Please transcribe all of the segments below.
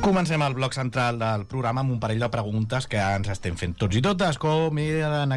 Comencem el bloc central del programa amb un parell de preguntes que ens estem fent tots i totes. Com eren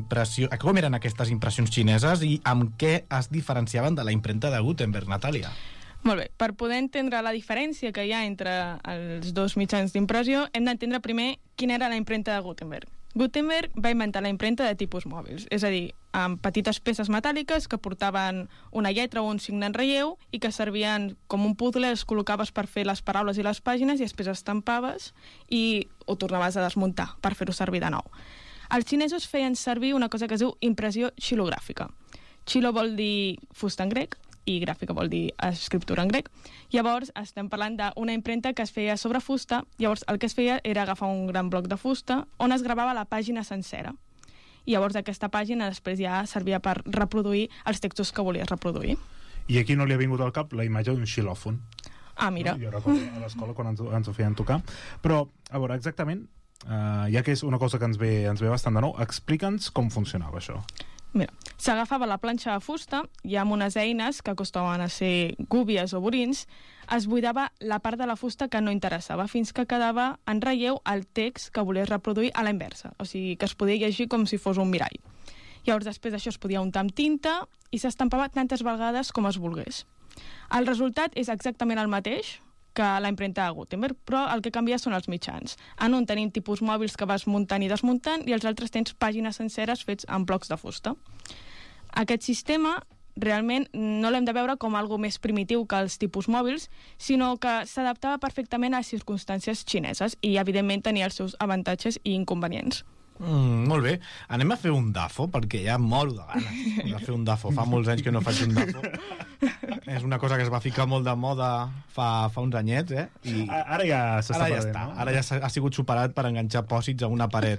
aquestes impressions xineses i amb què es diferenciaven de la impremta de Gutenberg, Natàlia? Molt bé, per poder entendre la diferència que hi ha entre els dos mitjans d'impressió, hem d'entendre primer quina era la impremta de Gutenberg. Gutenberg va inventar la impremta de tipus mòbils, és a dir, amb petites peces metàl·liques que portaven una lletra o un signe en relleu i que servien com un puzzle, es col·locaves per fer les paraules i les pàgines i després estampaves i ho tornaves a desmuntar per fer-ho servir de nou. Els xinesos feien servir una cosa que es diu impressió xilogràfica. Xilo vol dir fusta en grec i gràfica vol dir escriptura en grec. Llavors estem parlant d'una impremta que es feia sobre fusta. Llavors el que es feia era agafar un gran bloc de fusta on es gravava la pàgina sencera. I llavors aquesta pàgina després ja servia per reproduir els textos que volies reproduir. I aquí no li ha vingut al cap la imatge d'un xilòfon. Ah, mira. No? Jo recordo a l'escola quan ens ho feien tocar. Però, a veure, exactament, ja que és una cosa que ens ve bastant de nou, explica'ns com funcionava això. Mira, s'agafava la planxa de fusta i amb unes eines que acostaven a ser gúbies o burins es buidava la part de la fusta que no interessava fins que quedava en relleu el text que volies reproduir a la inversa, o sigui que es podia llegir com si fos un mirall. Llavors després això es podia untar amb tinta i s'estampava tantes vegades com es volgués. El resultat és exactament el mateix que la impremta de Gutenberg, però el que canvia són els mitjans. En un tenim tipus mòbils que vas muntant i desmuntant i els altres tens pàgines senceres fets en blocs de fusta. Aquest sistema realment no l'hem de veure com algo més primitiu que els tipus mòbils, sinó que s'adaptava perfectament a les circumstàncies xineses i, evidentment, tenia els seus avantatges i inconvenients. Molt bé, anem a fer un DAFO perquè ja em moro de ganes de fer un DAFO, fa molts anys que no faig un DAFO. És una cosa que es va ficar molt de moda fa uns anyets, I ara ja s'està perdent, no? Ara ja ha sigut superat per enganxar pòsits a una paret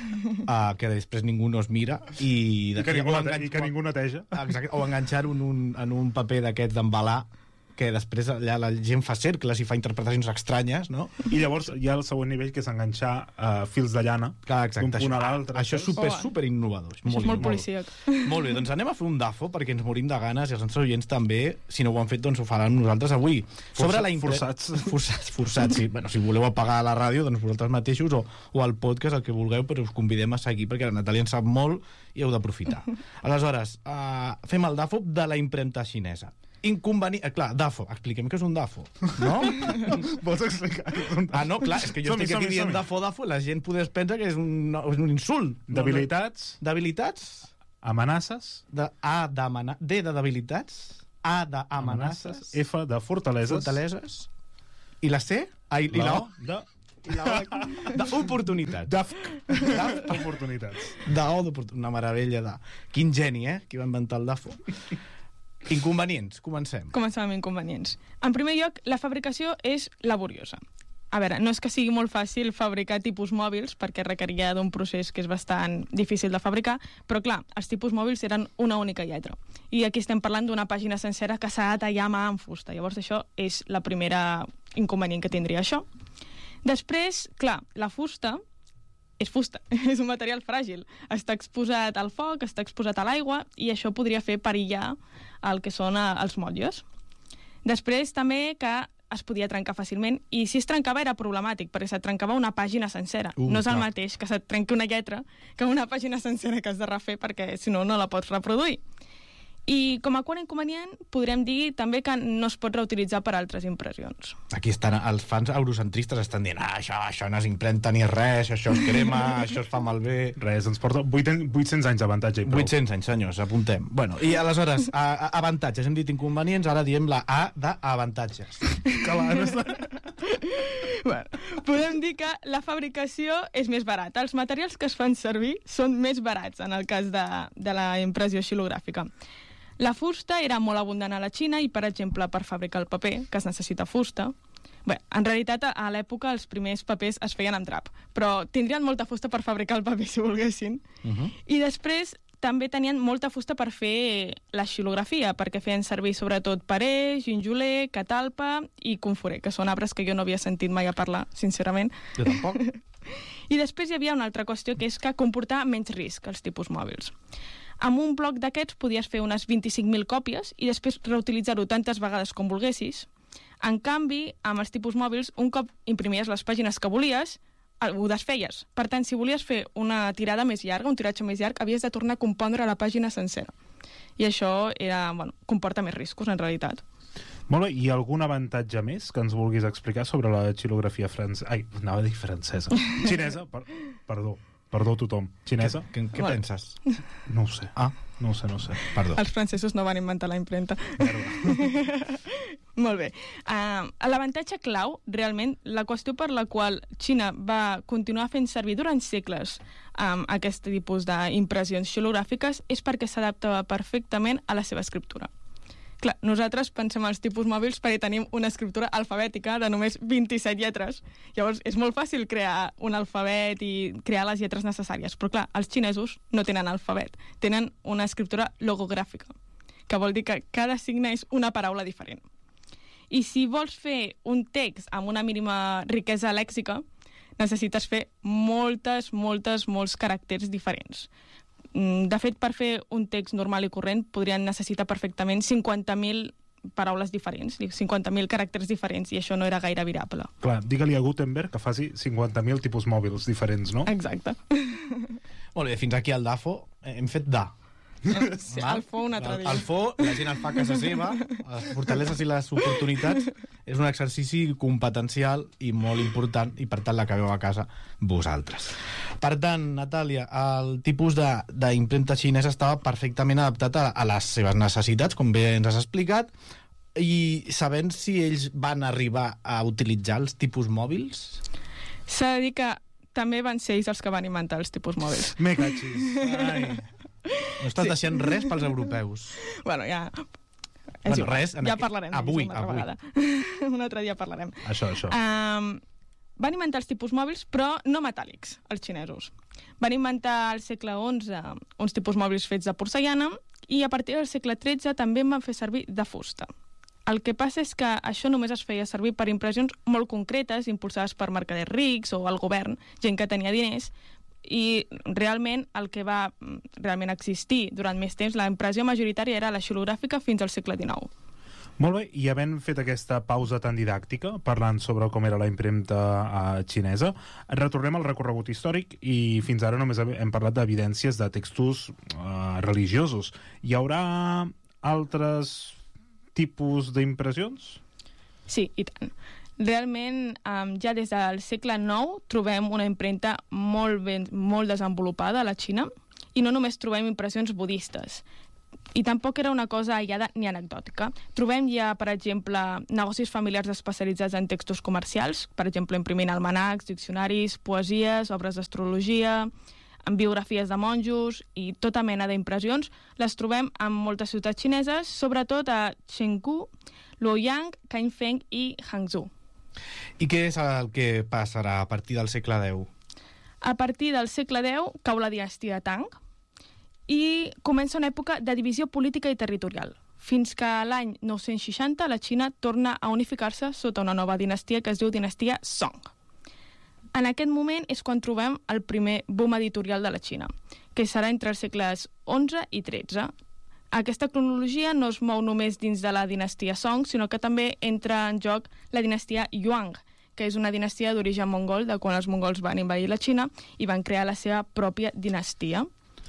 que després ningú no es mira i que ningú neteja. Exacte, o enganxar-ho en un paper d'aquests d'embalar que després allà la gent fa cercles i fa interpretacions estranyes, no? I llavors hi ha el següent nivell, que és enganxar fils de llana d'un punt a l'altre. Això és super innovador. Això és molt policíac. Molt bé, doncs anem a fer un DAFO perquè ens morim de ganes i els nostres oients també, si no ho han fet, doncs ho faran nosaltres avui. Forçats, sí. Bueno, si voleu apagar la ràdio, doncs vosaltres mateixos o el podcast, el que vulgueu, però us convidem a seguir perquè la Natàlia en sap molt i heu d'aprofitar. Aleshores, fem el DAFO de la impremta xinesa. Clar, DAFO, expliquem què és un DAFO, no? Vols explicar què és un DAFO? No, clar, és que jo estic aquí dient DAFO, la gent potser pensa que és un insult. Debilitats. Amenaces. D de debilitats. A d'amenaces. F de fortaleses. I la C? I la O? D'oportunitats. D'oportunitats. Una meravella Quin geni, qui va inventar el DAFO. Inconvenients, comencem. Comencem amb inconvenients. En primer lloc, la fabricació és laboriosa. A veure, no és que sigui molt fàcil fabricar tipus mòbils, perquè requeria d'un procés que és bastant difícil de fabricar, però clar, els tipus mòbils eren una única lletra. I aquí estem parlant d'una pàgina sencera que s'ha de tallar a mà amb fusta. Llavors això és la primera inconvenient que tindria això. Després, clar, la fusta és fusta, és un material fràgil. Està exposat al foc, està exposat a l'aigua i això podria fer perillar el que són els motlles. Després també que es podia trencar fàcilment i si es trencava era problemàtic perquè se't trencava una pàgina sencera. No és el mateix que se't trenqui una lletra que una pàgina sencera que has de refer perquè si no, no la pots reproduir. I com a quart inconvenient podrem dir també que no es pot reutilitzar per altres impressions. Aquí estan els fans eurocentristes estan dient això no és impremta ni res, això es crema, això es fa malbé. Res, ens porta 800 anys d'avantatge i prou. 800 anys, senyors, apuntem. Bueno, i aleshores, avantatges, hem dit inconvenients, ara diem la A d'avantatges. Bueno, podem dir que la fabricació és més barata. Els materials que es fan servir són més barats en el cas de la impressió xilogràfica. La fusta era molt abundant a la Xina i, per exemple, per fabricar el paper, que es necessita fusta. Bé, en realitat, a l'època els primers papers es feien amb drap, però tindrien molta fusta per fabricar el paper, si volguessin. I després també tenien molta fusta per fer la xilografia, perquè feien servir sobretot parer, ginjoler, catalpa i conforer, que són arbres que jo no havia sentit mai a parlar, sincerament. Jo tampoc. I després hi havia una altra qüestió, que és que comportava menys risc els tipus mòbils. Amb un bloc d'aquests podies fer unes 25.000 còpies i després reutilitzar-ho tantes vegades com volguessis En canvi, amb els tipus mòbils, un cop imprimies les pàgines que volies, ho desfeies. Per tant, si volies fer una tirada més llarga, un tiratge més llarg, havies de tornar a compondre la pàgina sencera. I això comporta més riscos, en realitat. Molt bé, i algun avantatge més que ens vulguis explicar sobre la xilografia francesa? Ai, anava a dir francesa. Xinesa, perdó tothom. Xinesa? Què penses? No ho sé. No ho sé. Perdó. Els francesos no van inventar la impremta. Molt bé. L'avantatge clau, realment, la qüestió per la qual Xina va continuar fent servir durant segles aquest tipus d'impressions xilogràfiques és perquè s'adaptava perfectament a la seva escriptura. Clar, nosaltres pensem als tipus mòbils perquè tenim una escriptura alfabètica de només 27 lletres. Llavors, és molt fàcil crear un alfabet i crear les lletres necessàries. Però clar, els xinesos no tenen alfabet. Tenen una escriptura logogràfica, que vol dir que cada signe és una paraula diferent. I si vols fer un text amb una mínima riquesa lèxica, necessites fer molts caràcters diferents. De fet, per fer un text normal i corrent podrien necessitar perfectament 50.000 paraules diferents, 50.000 caràcters diferents, i això no era gaire viable. Clar, digue-li a Gutenberg que faci 50.000 tipus mòbils diferents, no? Exacte. Molt bé, fins aquí al DAFO. Hem fet da. Sí, el fo un altre dia. El fo, la gent el fa a casa seva, les fortaleses i les oportunitats, és un exercici competencial i molt important, i per tant l'acabeu a casa vosaltres. Per tant, Natàlia, el tipus d'impremta xinesa estava perfectament adaptat a les seves necessitats, com bé ens has explicat, i sabent si ells van arribar a utilitzar els tipus mòbils? S'ha de dir que també van ser ells els que van inventar els tipus mòbils. Me cachis. Ai. No estàs deixant res pels europeus. Bueno, ja... res. Ja parlarem avui. una altra vegada. Un altre dia parlarem. Això. Van inventar els tipus mòbils, però no metàl·lics, els xinesos. Van inventar al segle XI uns tipus mòbils fets de porcellana i a partir del segle XIII també en van fer servir de fusta. El que passa és que això només es feia servir per impressions molt concretes, impulsades per mercaders rics o el govern, gent que tenia diners, i realment el que va realment existir durant més temps, la impressió majoritària era la xilogràfica fins al segle XIX. Molt bé, i havent fet aquesta pausa tan didàctica, parlant sobre com era la impremta xinesa, retornem al recorregut històric i fins ara només hem parlat d'evidències de textos religiosos. Hi haurà altres tipus d'impressions? Sí, i tant. Realment, ja des del segle IX trobem una impremta molt desenvolupada a la Xina, i no només trobem impressions budistes. I tampoc era una cosa aïllada ni anecdòtica. Trobem ja, per exemple, negocis familiars especialitzats en textos comercials, per exemple, imprimint almanacs, diccionaris, poesies, obres d'astrologia, amb biografies de monjos i tota mena d'impressions. Les trobem en moltes ciutats xineses, sobretot a Chengdu, Luoyang, Kaifeng i Hangzhou. I què és el que passarà a partir del segle X? A partir del segle X cau la dinastia Tang i comença una època de divisió política i territorial, fins que l'any 960 la Xina torna a unificar-se sota una nova dinastia que es diu dinastia Song. En aquest moment és quan trobem el primer boom editorial de la Xina, que serà entre els segles XI i XIII. Aquesta cronologia no es mou només dins de la dinastia Song, sinó que també entra en joc la dinastia Yuan, que és una dinastia d'origen mongol, de quan els mongols van invadir la Xina i van crear la seva pròpia dinastia.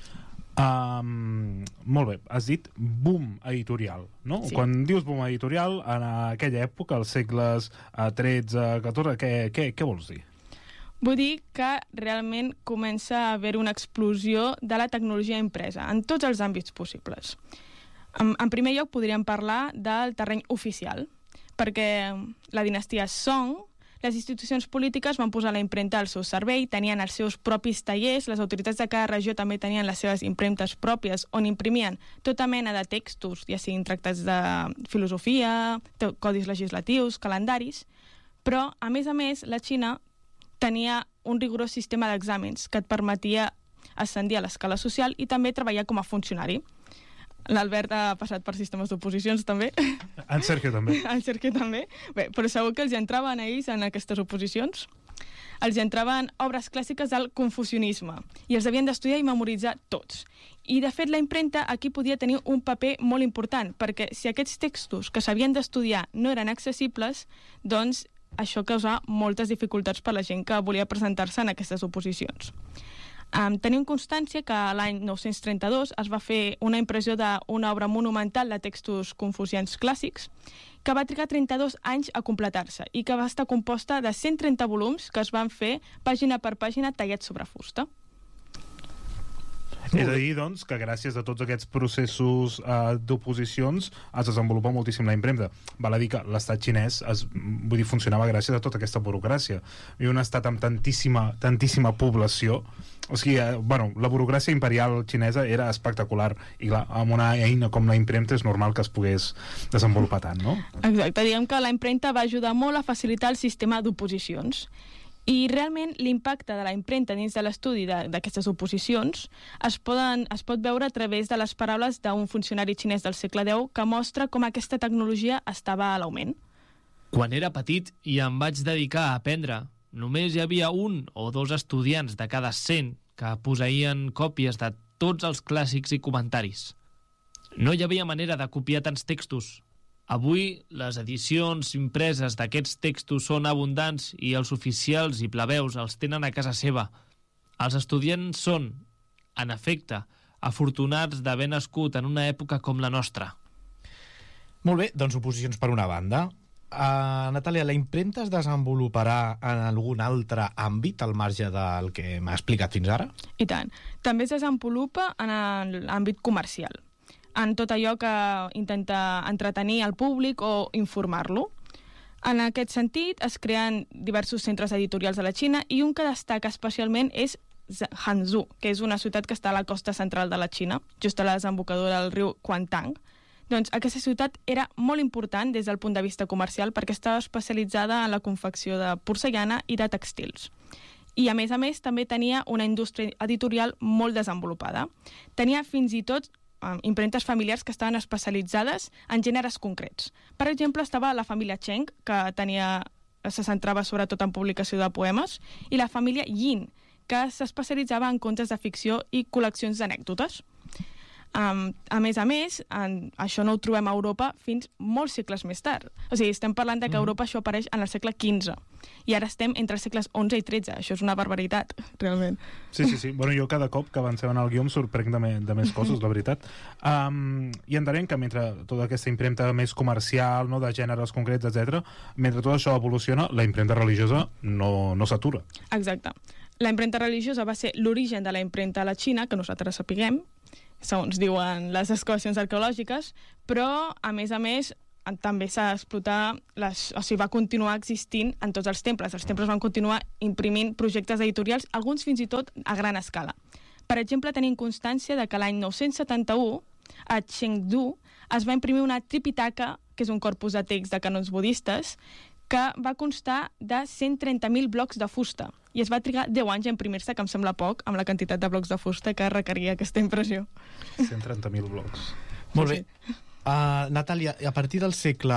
Molt bé, has dit boom editorial, no? Sí. Quan dius boom editorial, en aquella època, als segles XIII, XIV, què vols dir? Vull dir que realment comença a haver una explosió de la tecnologia impresa en tots els àmbits possibles. En primer lloc podríem parlar del terreny oficial, perquè la dinastia Song, les institucions polítiques van posar la impremta al seu servei, tenien els seus propis tallers, les autoritats de cada regió també tenien les seves impremtes pròpies on imprimien tota mena de textos, ja siguin tractats de filosofia, codis legislatius, calendaris, però, a més, la Xina tenia un rigorós sistema d'exàmens que et permetia ascendir a l'escala social i també treballar com a funcionari. L'Albert ha passat per sistemes d'oposicions, també. En Sergio també. En Sergio també. Bé, però segur que els entraven a ells en aquestes oposicions. els entraven obres clàssiques del confucianisme i els havien d'estudiar i memoritzar tots. I, de fet, la impremta aquí podia tenir un paper molt important, perquè si aquests textos que s'havien d'estudiar no eren accessibles, doncs això causava moltes dificultats per la gent que volia presentar-se en aquestes oposicions. Tenim constància que l'any 932 es va fer una impressió d'una obra monumental de textos confucians clàssics que va trigar 32 anys a completar-se i que va estar composta de 130 volums que es van fer pàgina per pàgina tallats sobre fusta. És a dir, doncs, que gràcies a tots aquests processos d'oposicions es desenvolupa moltíssim la impremta. Val a dir que l'estat xinès funcionava gràcies a tota aquesta burocràcia. I un estat amb tantíssima població, o sigui, la burocràcia imperial xinesa era espectacular i clar, amb una eina com la impremta és normal que es pogués desenvolupar tant, no? Exacte, diguem que la impremta va ajudar molt a facilitar el sistema d'oposicions. I realment l'impacte de la impremta dins de l'estudi d'aquestes oposicions es pot veure a través de les paraules d'un funcionari xinès del segle X que mostra com aquesta tecnologia estava a l'augment. Quan era petit i em vaig dedicar a aprendre, només hi havia 1 o 2 estudiants de cada 100 que posseïen còpies de tots els clàssics i comentaris. No hi havia manera de copiar tants textos. Avui, les edicions impreses d'aquests textos són abundants i els oficials i plebeus els tenen a casa seva. Els estudiants són, en efecte, afortunats d'haver nascut en una època com la nostra. Molt bé, doncs oposicions per una banda. Natàlia, la impremta es desenvoluparà en algun altre àmbit al marge del que m'ha explicat fins ara? I tant. També es desenvolupa en l'àmbit comercial, en tot allò que intenta entretenir el públic o informar-lo. En aquest sentit, es creen diversos centres editorials a la Xina i un que destaca especialment és Hangzhou, que és una ciutat que està a la costa central de la Xina, just a la desembocadura del riu Kuantang. Doncs aquesta ciutat era molt important des del punt de vista comercial perquè estava especialitzada en la confecció de porcellana i de tèxtils. I, a més, també tenia una indústria editorial molt desenvolupada. Tenia fins i tot impremtes familiars que estaven especialitzades en gèneres concrets. Per exemple, estava la família Cheng, que se centrava sobretot en publicació de poemes, i la família Yin, que s'especialitzava en contes de ficció i col·leccions d'anècdotes. A més, això no ho trobem a Europa fins molts segles més tard. O sigui, estem parlant de que a Europa això apareix en el segle XV. I ara estem entre els segles XI i XIII. Això és una barbaritat, realment. Sí. Bueno, jo cada cop que avancem en el guió em sorprenc de més coses, la veritat. I entenem que mentre tota aquesta impremta més comercial, no, de gèneres concrets, etc., mentre tot això evoluciona, la impremta religiosa no s'atura. Exacte. La impremta religiosa va ser l'origen de la impremta a la Xina, que nosaltres sapiguem, segons diuen les excavacions arqueològiques, però, a més, també s'ha d'explotar, va continuar existint en tots els temples. Els temples van continuar imprimint projectes editorials, alguns fins i tot a gran escala. Per exemple, tenim constància de que l'any 971, a Chengdu, es va imprimir una Tripitaka, que és un corpus de text de canons budistes, que va constar de 130.000 blocs de fusta. I es va trigar 10 anys a imprimir-se, que em sembla poc, amb la quantitat de blocs de fusta que requeria aquesta impressió. 130.000 blocs. Molt bé. Natàlia, a partir del segle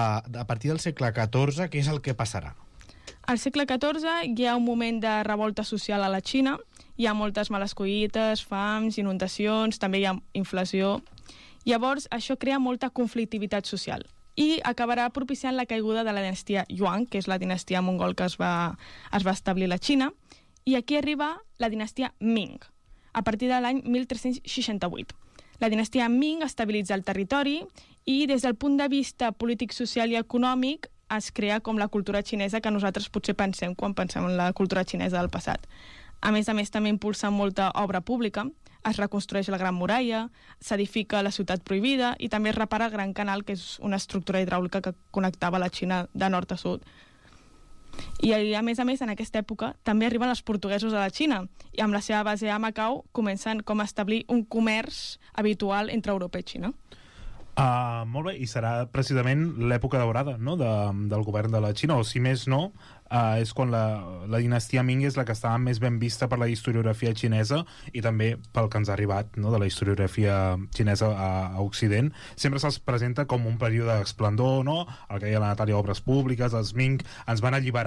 XIV, què és el que passarà? Al segle XIV hi ha un moment de revolta social a la Xina, hi ha moltes males collites, fams, inundacions, també hi ha inflació. Llavors, això crea molta conflictivitat social i acabarà propiciant la caiguda de la dinastia Yuan, que és la dinastia mongol que es va establir a la Xina, i aquí arriba la dinastia Ming, a partir de l'any 1368. La dinastia Ming estabilitza el territori i des del punt de vista polític, social i econòmic es crea com la cultura xinesa que nosaltres potser pensem quan pensem en la cultura xinesa del passat. A més, també impulsa molta obra pública, es reconstrueix la Gran Muralla, s'edifica la Ciutat Prohibida i també es repara el Gran Canal, que és una estructura hidràulica que connectava la Xina de nord a sud. I, a més, en aquesta època també arriben els portuguesos a la Xina i amb la seva base a Macau comencen com a establir un comerç habitual entre Europa i Xina. Molt bé, i serà precisament l'època daurada, no?, del govern de la Xina, o si més no, és quan la dinastia Ming és la que estava més ben vista per la historiografia xinesa i també pel que ens ha arribat, no?, de la historiografia xinesa a Occident. Sempre se'ls presenta com un període d'esplendor, no?, el que deia la Natàlia, obres públiques, els Ming ens van alliberar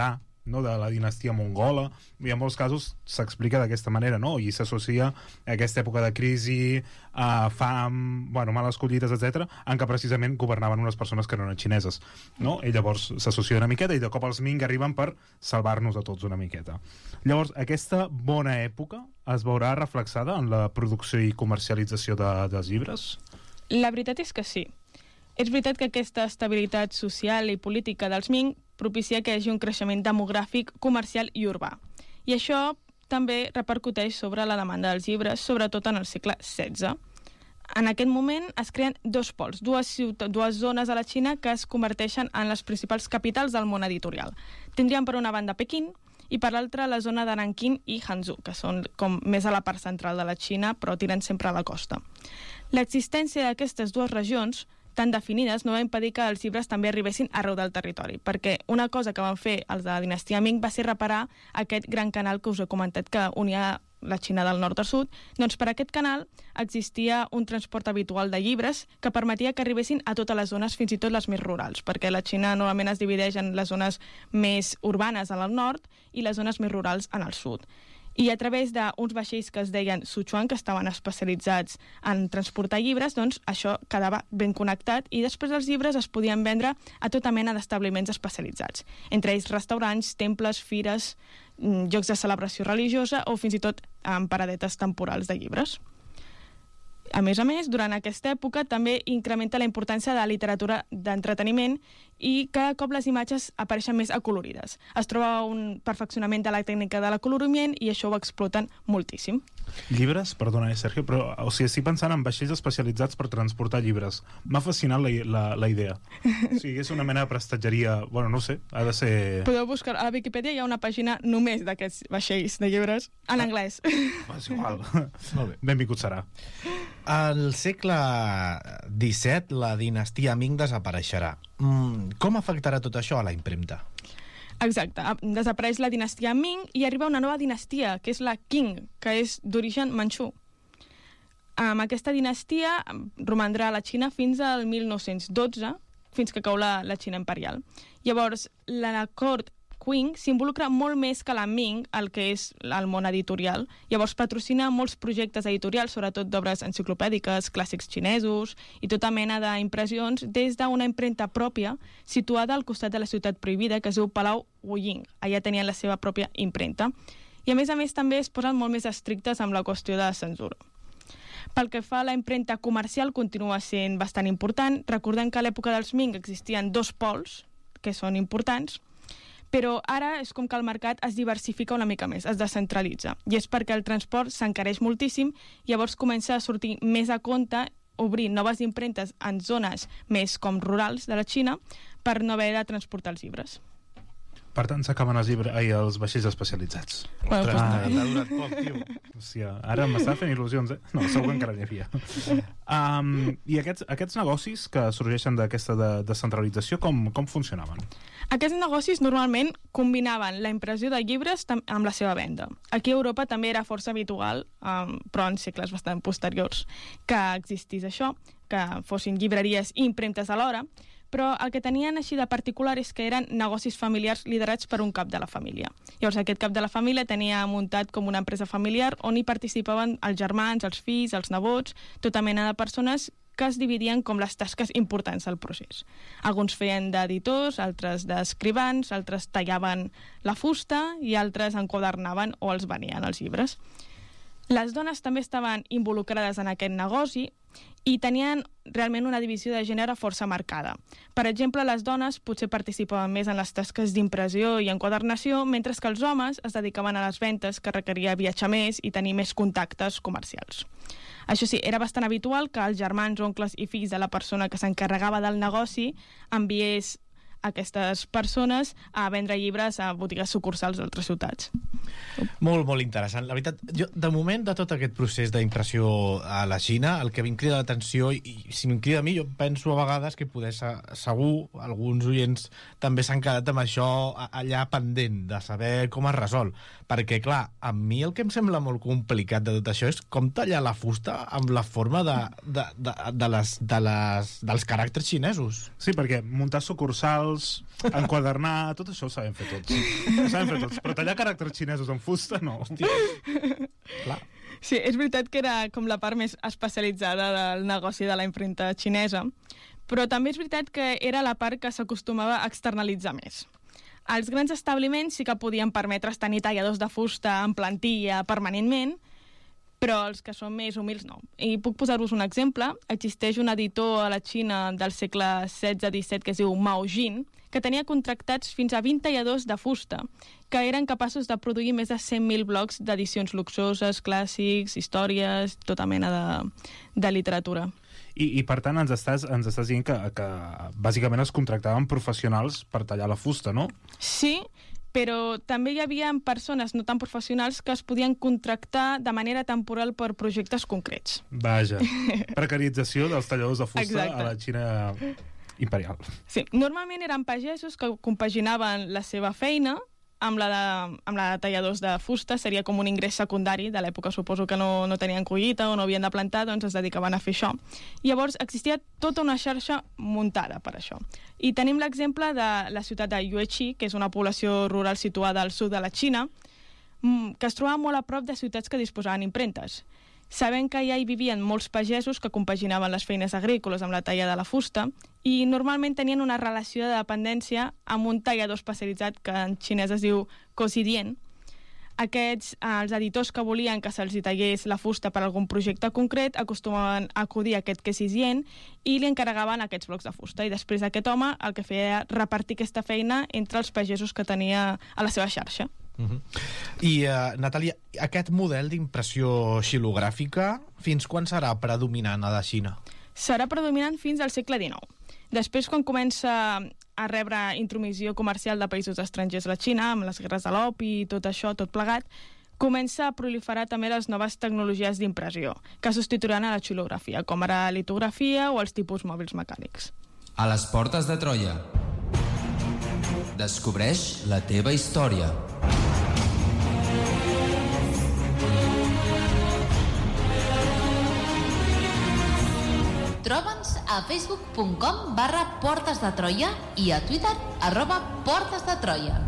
no?, de la dinastia mongola, i en molts casos s'explica d'aquesta manera, no?, i s'associa a aquesta època de crisi, fam, bueno, males collites, etc, en què precisament governaven unes persones que no eren xineses, no? I llavors s'associa una miqueta i de cop els Ming arriben per salvar-nos a tots una miqueta. Llavors, aquesta bona època es veurà reflexada en la producció i comercialització dels llibres? La veritat és que sí. És veritat que aquesta estabilitat social i política dels Ming propicia que hi hagi un creixement demogràfic, comercial i urbà. I això també repercuteix sobre la demanda dels llibres, sobretot en el segle XVI. En aquest moment es creen dos pols, dues zones a la Xina que es converteixen en les principals capitals del món editorial. Tindríem per una banda Pequín i per l'altra la zona de Nanquín i Hangzhou, que són com més a la part central de la Xina, però tiren sempre a la costa. L'existència d'aquestes dues regions tan definides no va impedir que els llibres també arribessin arreu del territori, perquè una cosa que van fer els de la dinastia Ming va ser reparar aquest gran canal que us he comentat que unia la Xina del nord al sud. Doncs per aquest canal existia un transport habitual de llibres que permetia que arribessin a totes les zones, fins i tot les més rurals, perquè la Xina normalment es divideix en les zones més urbanes al nord i les zones més rurals en el sud. I a través d'uns vaixells que es deien Sichuan, que estaven especialitzats en transportar llibres, doncs això quedava ben connectat i després els llibres es podien vendre a tota mena d'establiments especialitzats, entre ells restaurants, temples, fires, llocs de celebració religiosa o fins i tot paradetes temporals de llibres. A més, durant aquesta època també incrementa la importància de la literatura d'entreteniment i cada cop les imatges apareixen més acolorides. Es troba un perfeccionament de la tècnica de l'acoloriment i això ho exploten moltíssim. Llibres, perdona, Sergio, però o sigui, estic pensant en vaixells especialitzats per transportar llibres. M'ha fascinat la idea. O sigui, és una mena de prestatgeria, bueno, no ho sé, ha de ser... Podeu buscar, a la Viquipèdia hi ha una pàgina només d'aquests vaixells de llibres en anglès. És igual. Molt bé. Benvingut serà. Al segle XVII la dinastia Ming desapareixerà. Com afectarà tot això a la impremta? Exacte, desapareix la dinastia Ming i arriba una nova dinastia, que és la Qing, que és d'origen manxú. Amb aquesta dinastia romandrà a la Xina fins al 1912, fins que cau la Xina imperial. Llavors, la cort Qing s'involucra molt més que la Ming, el que és el món editorial. Llavors patrocina molts projectes editorials, sobretot d'obres enciclopèdiques, clàssics xinesos i tota mena d'impressions des d'una impremta pròpia situada al costat de la ciutat prohibida que es diu Palau Wuying. Allà tenien la seva pròpia impremta. I a més també es posen molt més estrictes amb la qüestió de censura. Pel que fa a la impremta comercial continua sent bastant important. Recordem que a l'època dels Ming existien dos pols que són importants, però ara és com que el mercat es diversifica una mica més, es descentralitza. I és perquè el transport s'encareix moltíssim, llavors comença a sortir més a compte obrir noves impremtes en zones més com rurals de la Xina per no haver de transportar els llibres. Per tant, s'acaben els vaixells especialitzats. Ostres, t'ha durat poc, tio. Hòstia, ara m'està fent il·lusions, eh? No, segur que encara n'hi havia. I aquests negocis que sorgeixen d'aquesta descentralització, com funcionaven? Aquests negocis normalment combinaven la impressió de llibres amb la seva venda. Aquí a Europa també era força habitual, però en segles bastant posteriors, que existís això, que fossin llibreries i impremtes alhora, però el que tenien així de particular és que eren negocis familiars liderats per un cap de la família. Llavors aquest cap de la família tenia muntat com una empresa familiar on hi participaven els germans, els fills, els nebots, tota mena de persones que es dividien com les tasques importants del procés. Alguns feien d'editors, altres d'escrivans, altres tallaven la fusta i altres enquadernaven o els venien els llibres. Les dones també estaven involucrades en aquest negoci i tenien realment una divisió de gènere força marcada. Per exemple, les dones potser participaven més en les tasques d'impressió i enquadernació, mentre que els homes es dedicaven a les ventes, que requeria viatjar més i tenir més contactes comercials. Això sí, era bastant habitual que els germans, oncles i fills de la persona que s'encarregava del negoci enviés aquestes persones a vendre llibres a botigues sucursals d'altres ciutats. Molt, molt interessant. La veritat, jo, de moment, de tot aquest procés d'impressió a la Xina, el que em crida l'atenció, i si em crida a mi, jo penso a vegades que poder segur alguns oients també s'han quedat amb això allà pendent, de saber com es resol. Perquè, clar, a mi el que em sembla molt complicat de tot això és com tallar la fusta amb la forma dels caràcters xinesos. Sí, perquè muntar sucursals, promocionals, enquadernar, tot això ho sabem fer tots. Ho sabem fer tots, però tallar caràcters xinesos en fusta, no. Hòstia. Clar. Sí, és veritat que era com la part més especialitzada del negoci de la impremta xinesa, però també és veritat que era la part que s'acostumava a externalitzar més. Els grans establiments sí que podien permetre's tenir talladors de fusta en plantilla permanentment, però els que són més humils no. I puc posar-vos un exemple. Existeix un editor a la Xina del segle XVI-XVII que es diu Mao Jin, que tenia contractats fins a 20 talladors de fusta, que eren capaços de produir més de 100.000 blocs d'edicions luxoses, clàssics, històries, tota mena de literatura. I per tant ens estàs dient que bàsicament es contractaven professionals per tallar la fusta, no? Sí, però també hi havia persones no tan professionals que es podien contractar de manera temporal per projectes concrets. Vaja, precarització dels talladors de fusta. Exacte. A la Xina imperial. Sí, normalment eren pagesos que compaginaven la seva feina amb la de talladors de fusta. Seria com un ingrés secundari de l'època, suposo que no tenien collita o no havien de plantar, doncs es dedicaven a fer això. Llavors existia tota una xarxa muntada per això. I tenim l'exemple de la ciutat de Yueqi, que és una població rural situada al sud de la Xina, que es trobava molt a prop de ciutats que disposaven impremtes. Sabent que ja hi vivien molts pagesos que compaginaven les feines agrícoles amb la talla de la fusta i normalment tenien una relació de dependència amb un tallador especialitzat que en xinès es diu cosidien. Aquests, els editors que volien que se'ls tallés la fusta per algun projecte concret, acostumaven a acudir a aquest cosidien i li encarregaven aquests blocs de fusta. I després aquest home el que feia era repartir aquesta feina entre els pagesos que tenia a la seva xarxa. I, Natàlia, aquest model d'impressió xilogràfica fins quan serà predominant a la Xina? Serà predominant fins al segle XIX. Després, quan comença a rebre intromissió comercial de països estrangers a la Xina, amb les guerres de l'opi i tot això, tot plegat, comença a proliferar també les noves tecnologies d'impressió, que substituiran a la xilografia, com ara la litografia o els tipus mòbils mecànics. A les portes de Troia. Descobreix la teva història. Troba'ns a facebook.com/Portes de Troia i a Twitter @Portes de Troia.